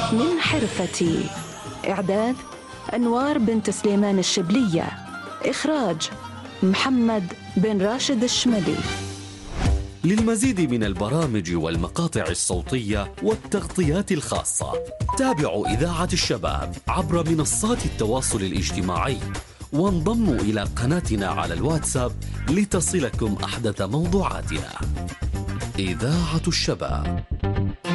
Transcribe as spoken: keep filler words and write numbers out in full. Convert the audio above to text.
من حرفتي. إعداد أنوار بنت سليمان الشبلية. إخراج محمد بن راشد الشملي. للمزيد من البرامج والمقاطع الصوتية والتغطيات الخاصة تابعوا إذاعة الشباب عبر منصات التواصل الاجتماعي، وانضموا إلى قناتنا على الواتساب لتصلكم أحدث موضوعاتنا. إذاعة الشباب.